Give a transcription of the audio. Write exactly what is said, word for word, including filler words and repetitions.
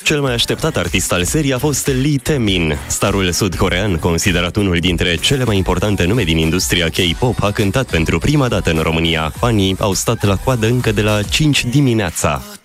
Cel mai așteptat artist al serii a fost Lee Tae-min. Starul sud-corean, considerat unul dintre cele mai importante nume din industria K-pop, a cântat pentru prima dată în România. Fanii au stat la coadă încă de la cinci dimineața.